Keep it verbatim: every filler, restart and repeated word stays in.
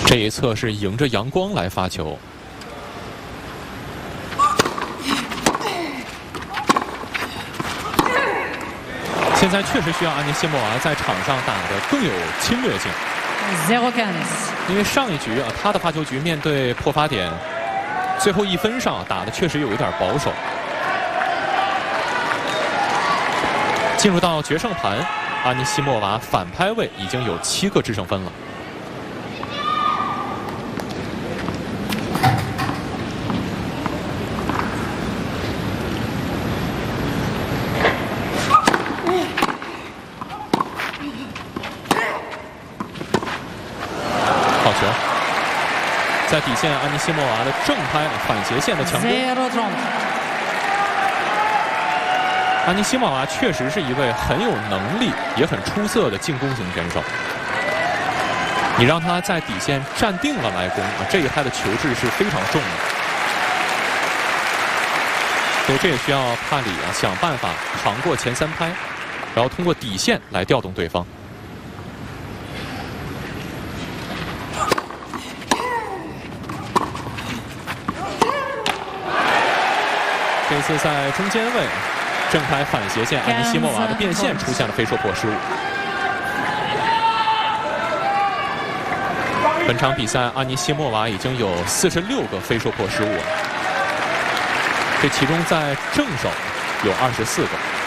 这一侧是迎着阳光来发球。现在确实需要安尼西莫娃在场上打得更有侵略性。因为上一局啊，他的发球局面对破发点，最后一分上打得确实有一点保守。进入到决胜盘，安尼西莫娃反拍位已经有七个制胜分了。好球！在底线，安尼西莫娃的正拍反斜线的强攻。安尼西莫娃确实是一位很有能力也很出色的进攻型选手。你让他在底线站定了来攻，啊，这一拍的球质是非常重的。所以这也需要帕里啊想办法扛过前三拍，然后通过底线来调动对方。这次在中间位。正拍反斜线，安尼西莫娃的变线出现了飞说破失误。本场比赛，安尼西莫娃已经有四十六个飞说破失误了，这其中在正手有二十四个。